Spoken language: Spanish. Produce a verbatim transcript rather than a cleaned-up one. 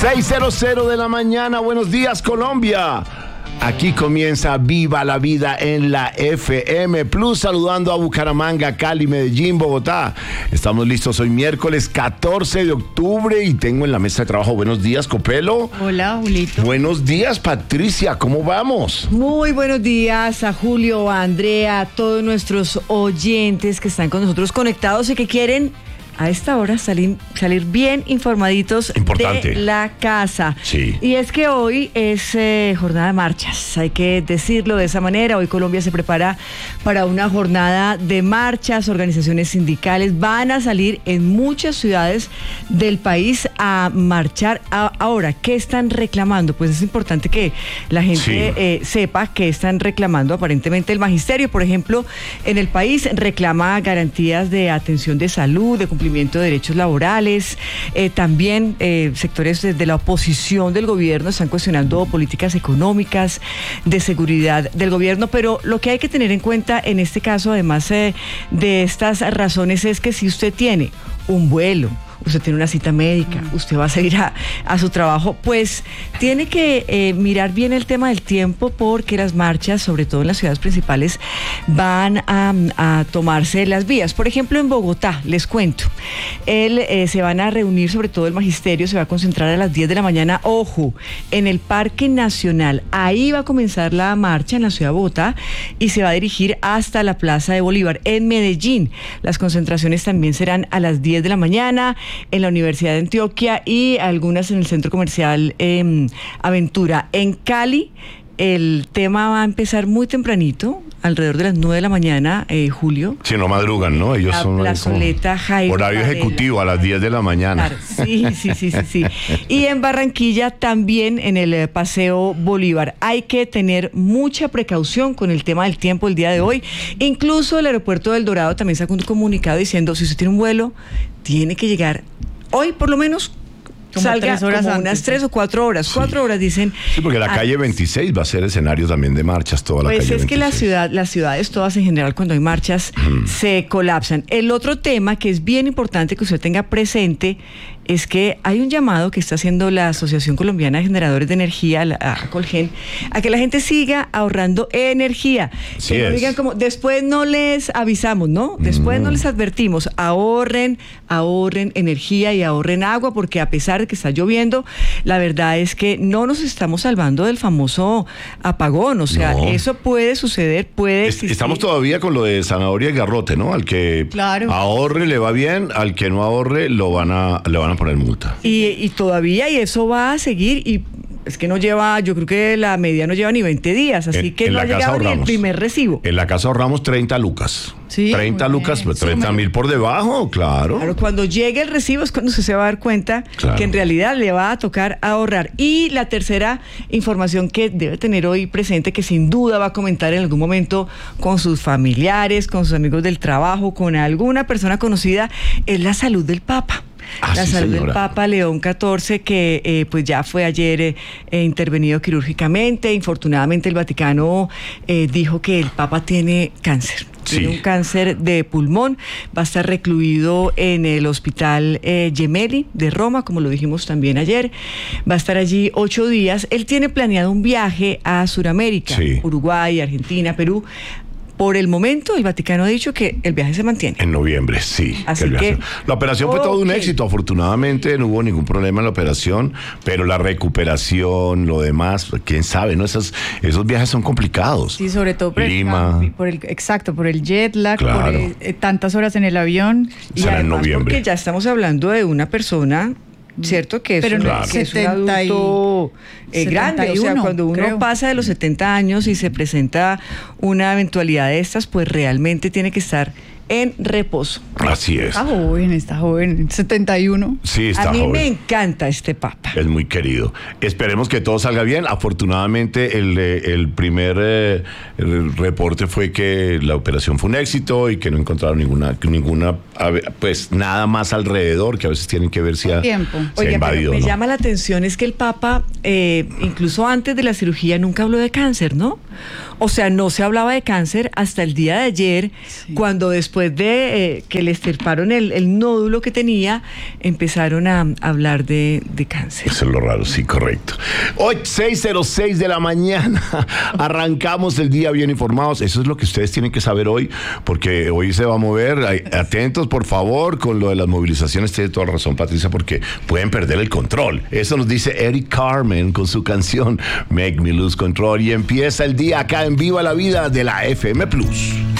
seis cero de la mañana, buenos días Colombia. Aquí comienza Viva la Vida en la F M Plus, saludando a Bucaramanga, Cali, Medellín, Bogotá. Estamos listos hoy miércoles catorce de octubre y tengo en la mesa de trabajo. Buenos días, Copelo. Hola, Julito. Buenos días, Patricia, ¿cómo vamos? Muy buenos días a Julio, a Andrea, a todos nuestros oyentes que están con nosotros conectados y que quieren a esta hora salir, salir bien informaditos Importante. de la casa. Sí. Y es que hoy es eh, jornada de marchas, hay que decirlo de esa manera. Hoy Colombia se prepara para una jornada de marchas, organizaciones sindicales van a salir en muchas ciudades del país a marchar. A, ahora, ¿qué están reclamando? Pues es importante que la gente Sí. eh, sepa qué están reclamando. Aparentemente el magisterio, por ejemplo, en el país reclama garantías de atención de salud, de cumplimiento de derechos laborales. Eh, también eh, sectores de, de la oposición del gobierno están cuestionando políticas económicas, de seguridad del gobierno, pero lo que hay que tener en cuenta en este caso, además eh, de estas razones, es que si usted tiene un vuelo, usted tiene una cita médica, usted va a salir a, a su trabajo, pues tiene que eh, mirar bien el tema del tiempo, porque las marchas, sobre todo en las ciudades principales, van a, a tomarse las vías. Por ejemplo, en Bogotá, les cuento, el, eh, se van a reunir, sobre todo el magisterio, se va a concentrar a las diez de la mañana, ojo, en el Parque Nacional. Ahí va a comenzar la marcha en la ciudad de Bogotá y se va a dirigir hasta la Plaza de Bolívar. En Medellín, las concentraciones también serán a las diez de la mañana, en la Universidad de Antioquia y algunas en el Centro Comercial eh, Aventura. En Cali, el tema va a empezar muy tempranito, alrededor de las nueve de la mañana, eh, Julio. Si no madrugan, ¿no? Ellos La son plazoleta Jairo horario Varela. ejecutivo a las diez de la mañana. Claro, sí, sí, sí, sí, sí. Y en Barranquilla también, en el eh, Paseo Bolívar. Hay que tener mucha precaución con el tema del tiempo el día de hoy. Incluso el aeropuerto del Dorado también sacó un comunicado diciendo, si usted tiene un vuelo, tiene que llegar hoy por lo menos, como salga tres horas como antes, unas tres sí. o cuatro horas. Sí. Cuatro horas dicen. Sí, porque la calle veintiséis va a ser escenario también de marchas, toda la Pues calle es que la veintiséis. ciudad, las ciudades todas en general, cuando hay marchas, mm. se colapsan. El otro tema que es bien importante que usted tenga presente es que hay un llamado que está haciendo la Asociación Colombiana de Generadores de Energía, la a Colgen, a que la gente siga ahorrando energía. Sí que no es. digan como, después no les avisamos, ¿no? Después mm. no les advertimos. Ahorren, ahorren energía y ahorren agua, porque a pesar de que está lloviendo, la verdad es que no nos estamos salvando del famoso apagón. O sea, No. eso puede suceder, puede Es- existir. Estamos todavía con lo de zanahoria y garrote, ¿no? Al que Claro. ahorre le va bien, al que no ahorre lo van a, le van a poner multa. Y, y todavía, y eso va a seguir, y es que no lleva, yo creo que la media no lleva ni veinte días, así En- que en no la ha casa llegado ni el ahorramos. primer recibo. En la casa ahorramos treinta lucas. Sí, treinta muy lucas, bien. pues treinta Súmale. mil por debajo, claro. Claro, cuando llegue el recibo es cuando usted se va a dar cuenta Claro. que en realidad le va a tocar ahorrar. Y la tercera información que debe tener hoy presente, que sin duda va a comentar en algún momento con sus familiares, con sus amigos del trabajo, con alguna persona conocida, es la salud del Papa. Ah, la sí, salud señora. del Papa León catorce, que eh, pues ya fue ayer eh, eh, intervenido quirúrgicamente. Infortunadamente el Vaticano eh, dijo que el Papa tiene cáncer. Sí. Tiene un cáncer de pulmón, va a estar recluido en el hospital eh, Gemelli de Roma, como lo dijimos también ayer. Va a estar allí ocho días. Él tiene planeado un viaje a Sudamérica, Sí. Uruguay, Argentina, Perú. Por el momento, el Vaticano ha dicho que el viaje se mantiene. En noviembre, sí. Así el viaje. que- La operación fue todo un Ok. éxito, afortunadamente no hubo ningún problema en la operación, pero la recuperación, lo demás, quién sabe, ¿no? Esos, esos viajes son complicados. Sí, sobre todo por Lima. el, por el exacto, por el jet lag, Claro. por eh, eh, tantas horas en el avión. Y Será en además noviembre. porque ya estamos hablando de una persona, ¿cierto? Que es, Pero un, no, que es un setenta y- adulto eh, grande. O sea, setenta y uno, cuando uno creo. pasa de los setenta años y se presenta una eventualidad de estas, pues realmente tiene que estar en reposo. Así es. Está joven, está joven, setenta y uno. Sí, está A mí joven. me encanta este Papa. Es muy querido. Esperemos que todo salga bien. Afortunadamente, el, eh, el primer eh, el reporte fue que la operación fue un éxito y que no encontraron ninguna, ninguna, a ver, pues nada más alrededor, que a veces tienen que ver si ha, Tiempo. se ha Oiga, invadido pero me o no. llama la atención es que el Papa, eh, incluso antes de la cirugía, nunca habló de cáncer, ¿no? O sea, no se hablaba de cáncer hasta el día de ayer, sí. cuando después de eh, que le extirparon el, el nódulo que tenía, empezaron a, a hablar de, de cáncer. Eso es lo raro, sí, correcto. Hoy, seis cero seis de la mañana, arrancamos el día bien informados. Eso es lo que ustedes tienen que saber hoy, porque hoy se va a mover. Atentos, por favor, con lo de las movilizaciones. Tiene toda razón, Patricia, porque pueden perder el control. Eso nos dice Eric Carmen con su canción Make Me Lose Control. Y empieza el día acá en Viva la Vida de la F M Plus.